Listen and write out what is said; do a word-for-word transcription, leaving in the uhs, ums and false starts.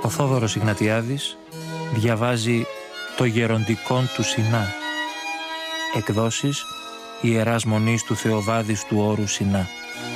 Ο Θόδωρος Ιγνατιάδης διαβάζει «Το γεροντικόν του Σινά». Εκδόσεις Ιεράς Μονής του Θεοβάδης του Όρου Σινά.